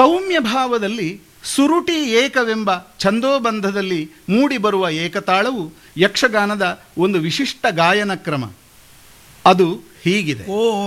ಸೌಮ್ಯ ಭಾವದಲ್ಲಿ ಸುರುಟಿ ಏಕವೆಂಬ ಛಂದೋಬಂಧದಲ್ಲಿ ಮೂಡಿಬರುವ ಏಕತಾಳವು ಯಕ್ಷಗಾನದ ಒಂದು ವಿಶಿಷ್ಟ ಗಾಯನ ಕ್ರಮ. ಅದು ಹೀಗಿದೆ.